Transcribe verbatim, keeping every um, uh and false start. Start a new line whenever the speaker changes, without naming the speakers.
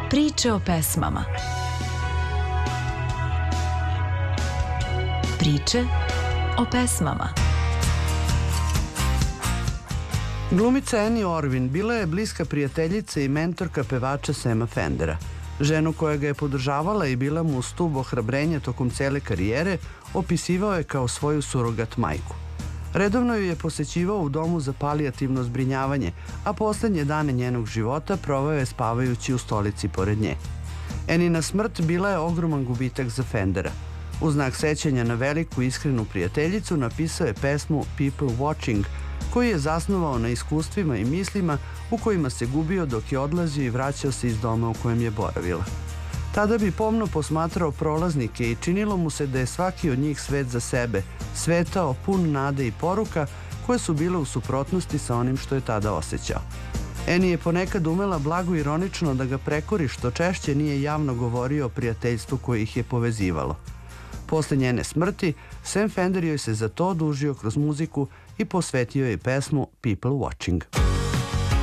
Priče o pesmama. Priče o pesmama.
Glumica Annie Orvin bila je bliska prijateljica i mentorka pevača Sama Fendera. Ženu koja ga je podržavala i bila mu stub ohrabrenja tokom cele karijere opisivao je kao svoju surogat majku. Redovno ju je posećivao u domu za palijativno zbrinjavanje, a poslednje dane njenog života proveo je spavajući u stolici pored nje. Annina smrt bila je ogroman gubitak za Fendera. U znak sećanja na veliku iskrenu prijateljicu napisao je pesmu People Watching, koju je zasnovao na iskustvima i mislima u kojima se gubio dok je odlazio i vraćao se iz doma u kojem je boravila. Tada bi pomno posmatrao prolaznike i činilo mu se da je svaki od njih svet za sebe, svetao pun nade i poruka koje su bile u suprotnosti sa onim što je tada osjećao. Annie je ponekad umela blago ironično da ga prekori što češće nije javno govorio o prijateljstvu koje ih je povezivalo. Posle njene smrti, Sam Fender joj se za to odužio kroz muziku i posvetio je pesmu People Watching.